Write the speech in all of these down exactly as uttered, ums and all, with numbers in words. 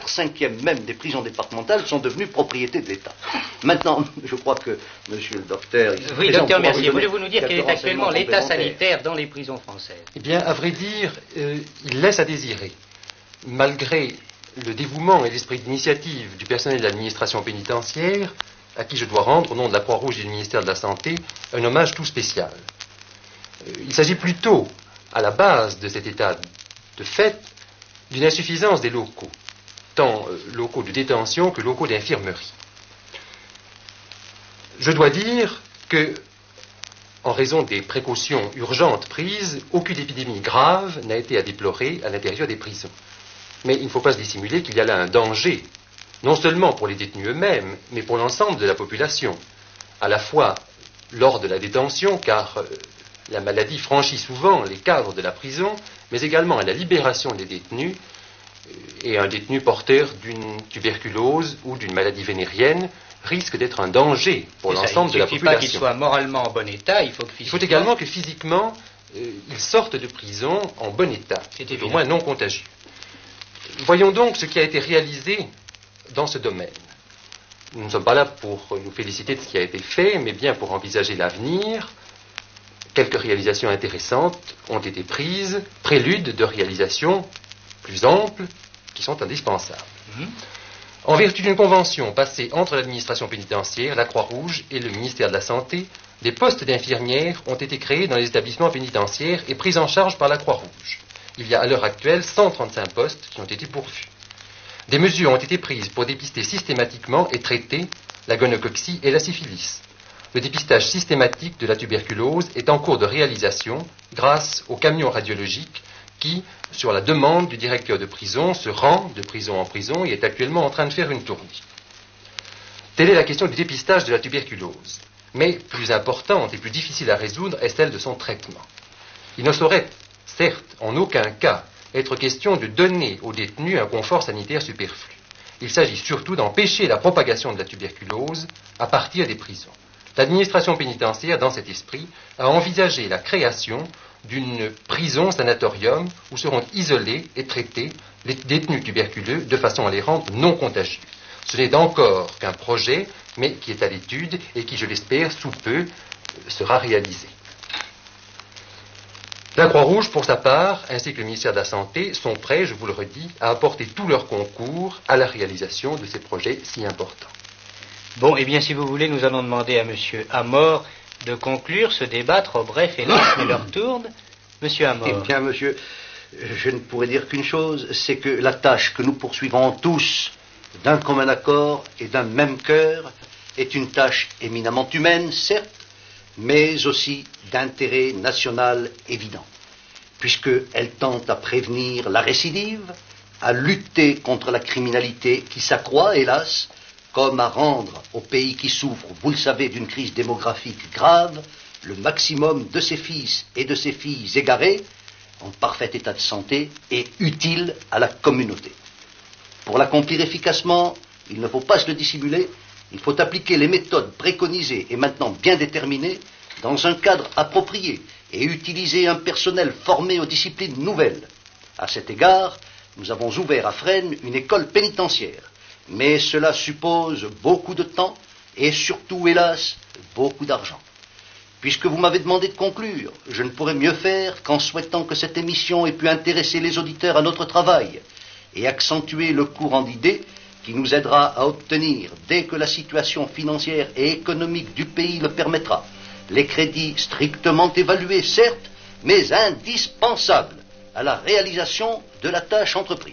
cinquième même des prisons départementales sont devenues propriété de l'État. Maintenant, je crois que monsieur le docteur... Oui, docteur Mercier, voulez-vous nous dire quel est actuellement l'état sanitaire dans les prisons françaises? Eh bien, à vrai dire, euh, il laisse à désirer. Malgré le dévouement et l'esprit d'initiative du personnel de l'administration pénitentiaire, à qui je dois rendre, au nom de la Croix-Rouge et du ministère de la Santé, un hommage tout spécial. Euh, il s'agit plutôt, à la base de cet état de fait, d'une insuffisance des locaux, tant euh, locaux de détention que locaux d'infirmerie. Je dois dire que, en raison des précautions urgentes prises, aucune épidémie grave n'a été à déplorer à l'intérieur des prisons. Mais il ne faut pas se dissimuler qu'il y a là un danger, non seulement pour les détenus eux-mêmes, mais pour l'ensemble de la population, à la fois lors de la détention, car euh, la maladie franchit souvent les cadres de la prison, mais également à la libération des détenus, et un détenu porteur d'une tuberculose ou d'une maladie vénérienne risque d'être un danger pour l'ensemble de la population. Il ne suffit pas qu'il soit moralement en bon état, il faut que physiquement... Il faut également que physiquement, euh, il sorte de prison en bon état, au moins non contagieux. Voyons donc ce qui a été réalisé dans ce domaine. Nous ne sommes pas là pour nous féliciter de ce qui a été fait, mais bien pour envisager l'avenir. Quelques réalisations intéressantes ont été prises, préludes de réalisations plus amples qui sont indispensables. Mmh. En vertu d'une convention passée entre l'administration pénitentiaire, la Croix-Rouge et le ministère de la Santé, des postes d'infirmières ont été créés dans les établissements pénitentiaires et pris en charge par la Croix-Rouge. Il y a à l'heure actuelle cent trente-cinq postes qui ont été pourvus. Des mesures ont été prises pour dépister systématiquement et traiter la gonococcie et la syphilis. Le dépistage systématique de la tuberculose est en cours de réalisation grâce au camion radiologique qui, sur la demande du directeur de prison, se rend de prison en prison et est actuellement en train de faire une tournée. Telle est la question du dépistage de la tuberculose. Mais plus importante et plus difficile à résoudre est celle de son traitement. Il ne saurait, certes, en aucun cas, être question de donner aux détenus un confort sanitaire superflu. Il s'agit surtout d'empêcher la propagation de la tuberculose à partir des prisons. L'administration pénitentiaire, dans cet esprit, a envisagé la création d'une prison sanatorium où seront isolés et traités les détenus tuberculeux de façon à les rendre non contagieux. Ce n'est encore qu'un projet, mais qui est à l'étude et qui, je l'espère, sous peu, sera réalisé. La Croix-Rouge, pour sa part, ainsi que le ministère de la Santé, sont prêts, je vous le redis, à apporter tout leur concours à la réalisation de ces projets si importants. Bon, eh bien, si vous voulez, nous allons demander à Monsieur Amor de conclure ce débat trop bref et long, mais leur tourne. Monsieur Amor. Eh bien, monsieur, je ne pourrais dire qu'une chose, c'est que la tâche que nous poursuivons tous d'un commun accord et d'un même cœur est une tâche éminemment humaine, certes, mais aussi d'intérêt national évident, puisqu'elle tente à prévenir la récidive, à lutter contre la criminalité qui s'accroît, hélas, comme à rendre au pays qui souffre, vous le savez, d'une crise démographique grave, le maximum de ses fils et de ses filles égarés, en parfait état de santé et utiles à la communauté. Pour l'accomplir efficacement, il ne faut pas se le dissimuler, il faut appliquer les méthodes préconisées et maintenant bien déterminées dans un cadre approprié et utiliser un personnel formé aux disciplines nouvelles. À cet égard, nous avons ouvert à Fresnes une école pénitentiaire, mais cela suppose beaucoup de temps et surtout, hélas, beaucoup d'argent. Puisque vous m'avez demandé de conclure, je ne pourrais mieux faire qu'en souhaitant que cette émission ait pu intéresser les auditeurs à notre travail et accentuer le courant d'idées qui nous aidera à obtenir, dès que la situation financière et économique du pays le permettra, les crédits strictement évalués, certes, mais indispensables à la réalisation de la tâche entreprise.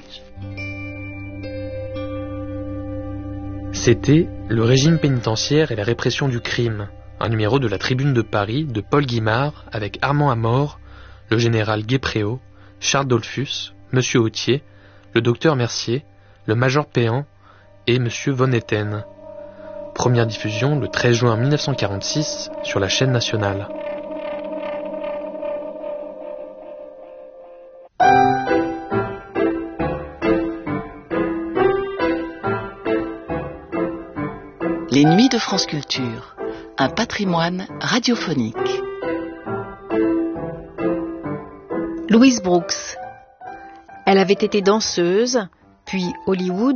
C'était Le régime pénitentiaire et la répression du crime, un numéro de la Tribune de Paris de Paul Guimard avec Armand Amor, le général Guépréau, Charles Dollfus, Monsieur Autier, le docteur Mercier, le major Péan et M. Von Etten. Première diffusion le treize juin mille neuf cent quarante-six sur la chaîne nationale. Les Nuits de France Culture, un patrimoine radiophonique. Louise Brooks. Elle avait été danseuse, puis Hollywood,